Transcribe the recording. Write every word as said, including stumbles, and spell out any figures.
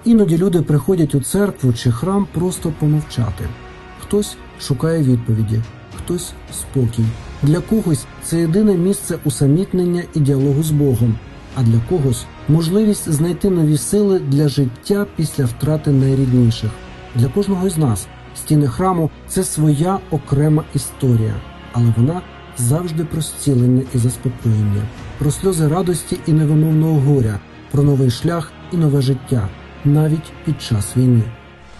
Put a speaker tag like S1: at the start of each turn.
S1: Іноді люди приходять у церкву чи храм просто помовчати. Хтось шукає відповіді, хтось – спокій. Для когось це єдине місце усамітнення і діалогу з Богом, а для когось – можливість знайти нові сили для життя після втрати найрідніших. Для кожного з нас стіни храму – це своя окрема історія, але вона завжди про зцілення і заспокоєння, про сльози радості і невимовного горя, про новий шлях і нове життя, навіть під час війни.